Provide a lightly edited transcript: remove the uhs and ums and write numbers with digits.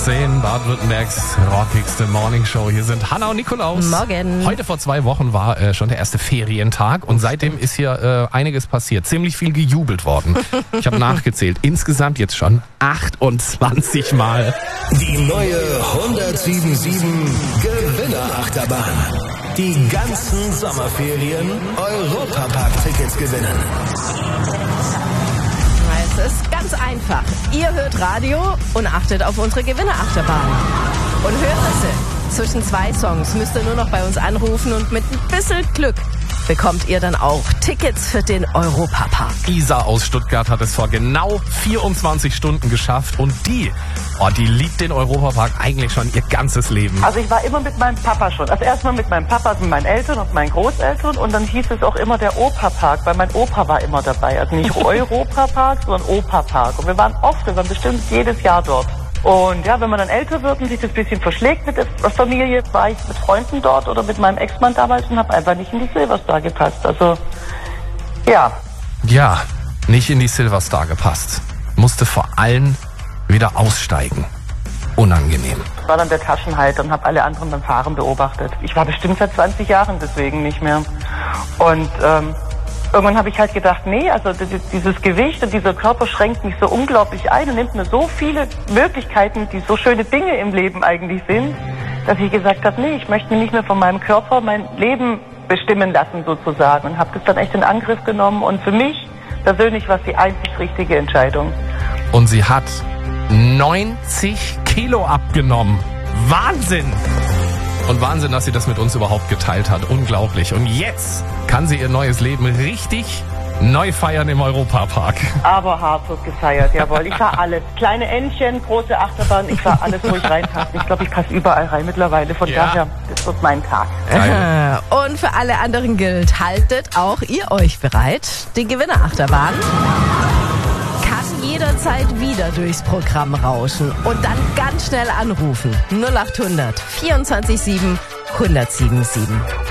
10, Baden-Württembergs rockigste Morningshow. Hier sind Hanna und Nikolaus. Morgen. Heute vor 2 Wochen war schon der erste Ferientag und seitdem ist hier einiges passiert. Ziemlich viel gejubelt worden. Ich habe nachgezählt. Insgesamt jetzt schon 28 Mal. Die neue 107.7 Gewinnerachterbahn. Die ganzen Sommerferien Europapark-Tickets gewinnen. Es ist ganz einfach. Ihr hört Radio und achtet auf unsere Gewinnerachterbahn. Und hört es. Zwischen 2 Songs müsst ihr nur noch bei uns anrufen und mit ein bisschen Glück bekommt ihr dann auch Tickets für den Europapark. Isa aus Stuttgart hat es vor genau 24 Stunden geschafft und die liebt den Europapark eigentlich schon ihr ganzes Leben. Also ich war immer mit meinem Papa schon. Also erstmal mit meinem Papa, also mit meinen Eltern und meinen Großeltern und dann hieß es auch immer der Opa-Park, weil mein Opa war immer dabei. Also nicht Europapark, sondern Opa-Park. Und wir waren bestimmt jedes Jahr dort. Und ja, wenn man dann älter wird und sich das ein bisschen verschlägt mit der Familie, war ich mit Freunden dort oder mit meinem Ex-Mann damals und habe einfach nicht in die Silverstar gepasst. Also, ja. Ja, nicht in die Silverstar gepasst. Musste vor allem wieder aussteigen. Unangenehm. Ich war dann der Taschenhalter und habe alle anderen beim Fahren beobachtet. Ich war bestimmt seit 20 Jahren deswegen nicht mehr. Und irgendwann habe ich halt gedacht, nee, also dieses Gewicht und dieser Körper schränkt mich so unglaublich ein und nimmt mir so viele Möglichkeiten, die so schöne Dinge im Leben eigentlich sind, dass ich gesagt habe, nee, ich möchte nicht mehr von meinem Körper mein Leben bestimmen lassen sozusagen und habe das dann echt in Angriff genommen und für mich persönlich war es die einzig richtige Entscheidung. Und sie hat 90 Kilo abgenommen. Wahnsinn! Und Wahnsinn, dass sie das mit uns überhaupt geteilt hat. Unglaublich. Und jetzt kann sie ihr neues Leben richtig neu feiern im Europapark. Aber hart wird gefeiert, jawohl. Ich fahr alles. Kleine Entchen, große Achterbahn, ich fahr alles, wo ich reinpasse. Ich glaube, ich passe überall rein mittlerweile. Von daher, das wird mein Tag. Und für alle anderen gilt, haltet auch ihr euch bereit. Die Gewinnerachterbahn kann jederzeit wieder durchs Programm rauschen und dann ganz schnell anrufen. 0800 24 7 1077.